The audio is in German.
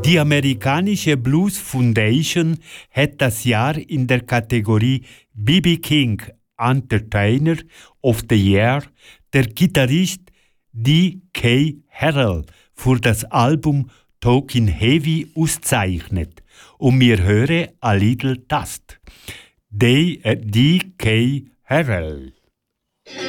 Die amerikanische Blues Foundation hat das Jahr in der Kategorie B.B. King Entertainer of the Year der Gitarrist D.K. Harrell für das Album Talking Heavy auszeichnet. Und wir hören A Little Dust. D.K. Harrell.